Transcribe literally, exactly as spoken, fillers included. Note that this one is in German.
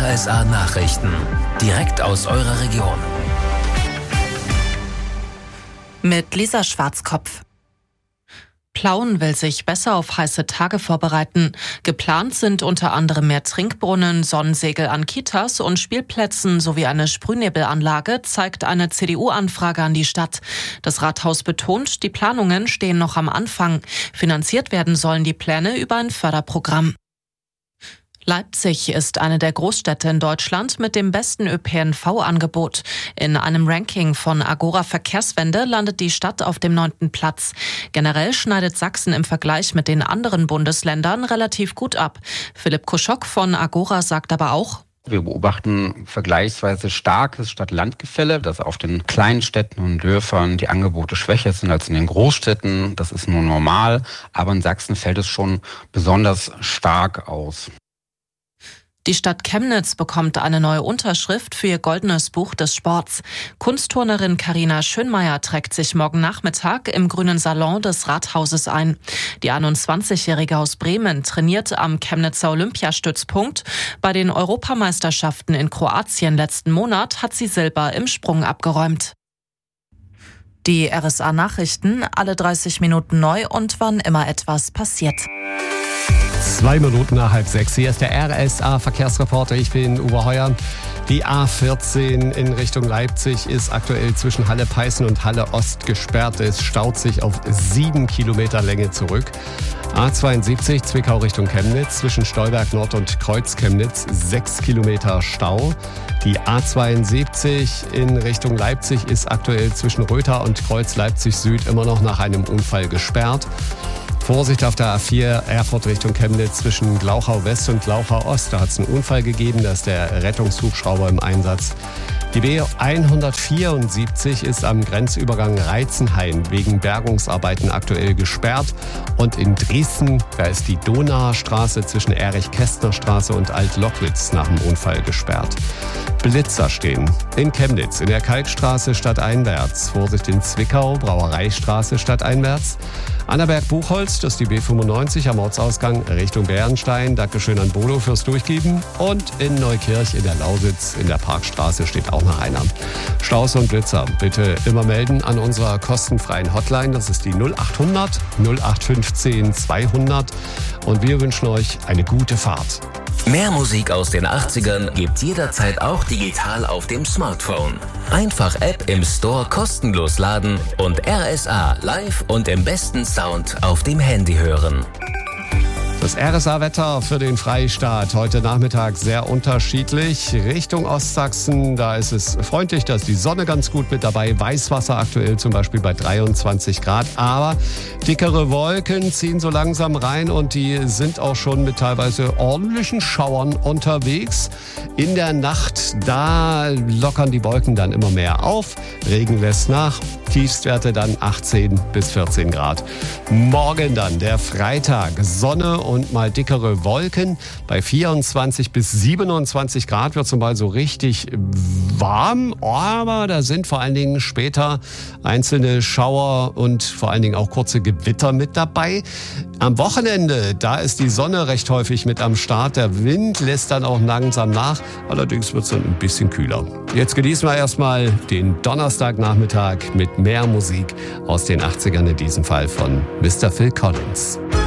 R S A Nachrichten. Direkt aus eurer Region. Mit Lisa Schwarzkopf. Plauen will sich besser auf heiße Tage vorbereiten. Geplant sind unter anderem mehr Trinkbrunnen, Sonnensegel an Kitas und Spielplätzen sowie eine Sprühnebelanlage, zeigt eine C D U-Anfrage an die Stadt. Das Rathaus betont, die Planungen stehen noch am Anfang. Finanziert werden sollen die Pläne über ein Förderprogramm. Leipzig ist eine der Großstädte in Deutschland mit dem besten Ö P N V-Angebot. In einem Ranking von Agora Verkehrswende landet die Stadt auf dem neunten Platz. Generell schneidet Sachsen im Vergleich mit den anderen Bundesländern relativ gut ab. Philipp Kuschok von Agora sagt aber auch: Wir beobachten vergleichsweise starkes Stadt-Land-Gefälle, dass auf den kleinen Städten und Dörfern die Angebote schwächer sind als in den Großstädten. Das ist nur normal, aber in Sachsen fällt es schon besonders stark aus. Die Stadt Chemnitz bekommt eine neue Unterschrift für ihr goldenes Buch des Sports. Kunstturnerin Carina Schönmeier trägt sich morgen Nachmittag im grünen Salon des Rathauses ein. Die einundzwanzigjährige aus Bremen trainiert am Chemnitzer Olympiastützpunkt. Bei den Europameisterschaften in Kroatien letzten Monat hat sie Silber im Sprung abgeräumt. Die R S A-Nachrichten, alle dreißig Minuten neu und wann immer etwas passiert. Zwei Minuten nach halb sechs. Hier ist der R S A-Verkehrsreporter. Ich bin Uwe Heuer. Die A vierzehn in Richtung Leipzig ist aktuell zwischen Halle-Peißen und Halle-Ost gesperrt. Es staut sich auf sieben Kilometer Länge zurück. A zweiundsiebzig Zwickau Richtung Chemnitz zwischen Stolberg Nord und Kreuz Chemnitz sechs Kilometer Stau. Die A zweiundsiebzig in Richtung Leipzig ist aktuell zwischen Rötha und Kreuz Leipzig Süd immer noch nach einem Unfall gesperrt. Vorsicht auf der A vier Erfurt Richtung Chemnitz zwischen Glauchau West und Glauchau Ost. Da hat es einen Unfall gegeben, da ist der Rettungshubschrauber im Einsatz. Die B hundertvierundsiebzig ist am Grenzübergang Reitzenhain wegen Bergungsarbeiten aktuell gesperrt. Und in Dresden, da ist die Donauer Straße zwischen Erich-Kästner-Straße und Alt-Lockwitz nach dem Unfall gesperrt. Blitzer stehen in Chemnitz, in der Kalkstraße stadteinwärts. Vorsicht in Zwickau, Brauereistraße stadteinwärts. Annaberg-Buchholz, das ist die B fünfundneunzig am Ortsausgang Richtung Bärenstein. Dankeschön an Bodo fürs Durchgeben. Und in Neukirch in der Lausitz in der Parkstraße steht auch noch einer. Staus und Blitzer bitte immer melden an unserer kostenfreien Hotline. Das ist die null achthundert null acht fünfzehn zweihundert. Und wir wünschen euch eine gute Fahrt. Mehr Musik aus den achtzigern gibt's jederzeit auch digital auf dem Smartphone. Einfach App im Store kostenlos laden und R S A live und im besten Sound auf dem Handy hören. Das R S A-Wetter für den Freistaat heute Nachmittag sehr unterschiedlich. Richtung Ostsachsen, da ist es freundlich, da ist die Sonne ganz gut mit dabei. Weißwasser aktuell zum Beispiel bei dreiundzwanzig Grad. Aber dickere Wolken ziehen so langsam rein und die sind auch schon mit teilweise ordentlichen Schauern unterwegs. In der Nacht, da lockern die Wolken dann immer mehr auf. Regen lässt nach. Tiefstwerte dann achtzehn bis vierzehn Grad. Morgen dann der Freitag. Sonne und mal dickere Wolken. Bei vierundzwanzig bis siebenundzwanzig Grad wird es mal so richtig warm. Aber da sind vor allen Dingen später einzelne Schauer und vor allen Dingen auch kurze Gewitter mit dabei. Am Wochenende, da ist die Sonne recht häufig mit am Start. Der Wind lässt dann auch langsam nach. Allerdings wird es dann ein bisschen kühler. Jetzt genießen wir erstmal den Donnerstagnachmittag mit mehr Musik aus den achtzigern, in diesem Fall von Mister Phil Collins.